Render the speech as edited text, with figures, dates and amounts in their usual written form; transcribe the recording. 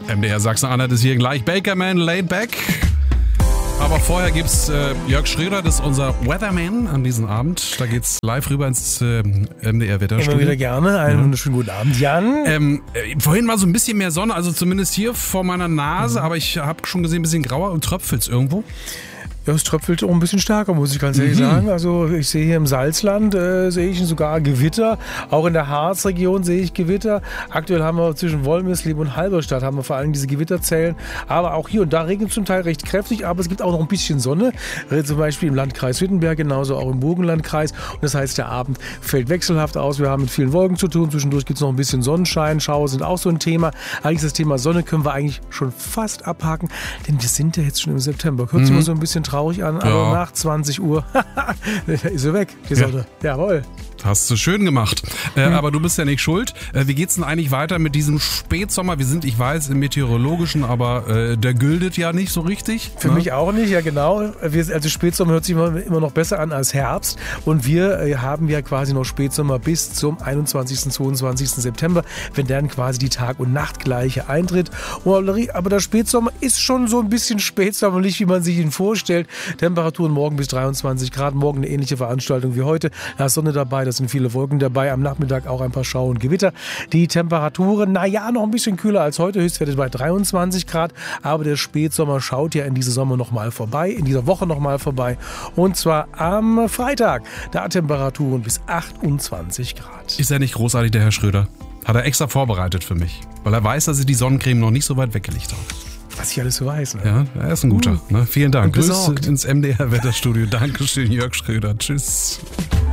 MDR Sachsen-Anhalt ist hier gleich Bakerman, Laid Back. Aber vorher gibt's Jörg Schröder, das ist unser Weatherman an diesem Abend. Da geht's live rüber ins MDR-Wetterstudio. Immer wieder gerne. Einen wunderschönen guten Abend, Jan. Vorhin war so ein bisschen mehr Sonne, also zumindest hier vor meiner Nase, aber ich habe schon gesehen, ein bisschen grauer und tröpfelt's irgendwo. Ja, es tröpfelt auch ein bisschen stärker, muss ich ganz ehrlich sagen. Also ich sehe hier im Salzland, sehe ich sogar Gewitter. Auch in der Harzregion sehe ich Gewitter. Aktuell haben wir zwischen Wolmirsleben und Halberstadt haben wir vor allem diese Gewitterzellen. Aber auch hier und da regnet es zum Teil recht kräftig, aber es gibt auch noch ein bisschen Sonne. Zum Beispiel im Landkreis Wittenberg, genauso auch im Burgenlandkreis. Und das heißt, der Abend fällt wechselhaft aus. Wir haben mit vielen Wolken zu tun. Zwischendurch gibt es noch ein bisschen Sonnenschein. Schauer sind auch so ein Thema. Eigentlich das Thema Sonne können wir eigentlich schon fast abhaken, denn wir sind ja jetzt schon im September. Hört sich immer so ein bisschen traurig an, aber nach 20 Uhr ist sie weg, die Sonne. Jawohl. Hast du schön gemacht. Aber du bist ja nicht schuld. Wie geht's denn eigentlich weiter mit diesem Spätsommer? Wir sind, ich weiß, im Meteorologischen, aber der gültet ja nicht so richtig. Für mich auch nicht, ja genau. Also Spätsommer hört sich immer noch besser an als Herbst. Und wir haben ja quasi noch Spätsommer bis zum 21., 22. September, wenn dann quasi die Tag- und Nachtgleiche eintritt. Aber der Spätsommer ist schon so ein bisschen spätsommerlich, wie man sich ihn vorstellt. Temperaturen morgen bis 23 Grad, morgen eine ähnliche Veranstaltung wie heute. Da ist Sonne dabei, da sind viele Wolken dabei. Am Nachmittag auch ein paar Schauer und Gewitter. Die Temperaturen, noch ein bisschen kühler als heute. Höchstwerte bei 23 Grad. Aber der Spätsommer schaut ja in dieser Woche nochmal vorbei. Und zwar am Freitag. Da Temperaturen bis 28 Grad. Ist er nicht großartig, der Herr Schröder? Hat er extra vorbereitet für mich. Weil er weiß, dass ich die Sonnencreme noch nicht so weit weggelegt habe. Was ich alles so weiß. Ne? Ja, er ist ein guter. Ne? Vielen Dank. Grüße ins MDR-Wetterstudio. Dankeschön, Jörg Schröder. Tschüss.